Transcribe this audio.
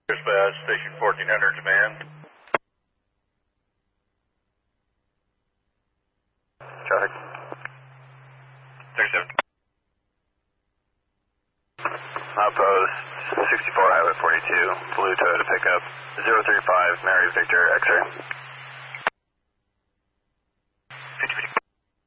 Dispatch, station 1400 demand. Traffic. 37. Outpost 64 Highway 42, blue Toyota pickup, 035 Mary Victor X-ray.